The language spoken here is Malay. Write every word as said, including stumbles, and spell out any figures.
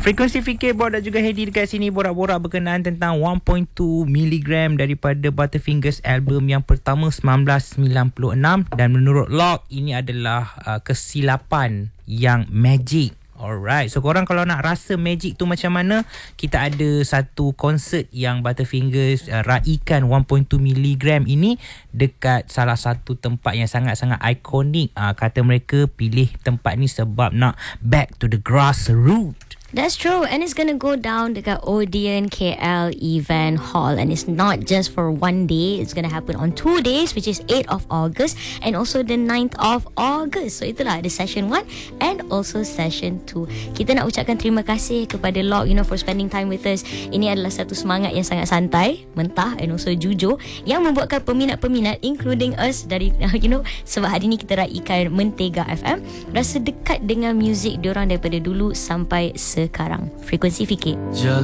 Frekuensi Fikir Borak juga hadir dekat sini, borak-borak berkenaan tentang one point two miligram daripada Butterfingers album yang pertama sembilan belas sembilan puluh enam, dan menurut Log ini adalah uh, kesilapan yang magic. Alright, so korang kalau nak rasa magic tu macam mana, kita ada satu konsert yang Butterfingers uh, raikan one point two miligram ini dekat salah satu tempat yang sangat-sangat ikonik. Uh, kata mereka pilih tempat ni sebab nak back to the grassroots. That's true, and it's gonna go down dekat Odeon K L Event Hall, and it's not just for one day. It's gonna happen on two days, which is eighth of August and also the ninth of August. So itulah ada session one and also session two. Kita nak ucapkan terima kasih kepada Log, you know, for spending time with us. Ini adalah satu semangat yang sangat santai, mentah and also jujur yang membuatkan peminat-peminat including us dari you know, sebab hari ni kita raikan Mentega F M, rasa dekat dengan muzik diorang daripada dulu sampai sekarang. Frekuensi Fikir.